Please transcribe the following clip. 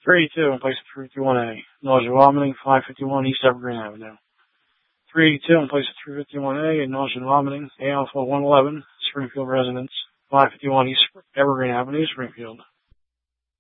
382 in place of 351A. Nausea and vomiting, 551 East Evergreen Avenue. 382 in place of 351A and nausea and vomiting, A Alpha 111, Springfield residence, 551 East Evergreen Avenue, Springfield.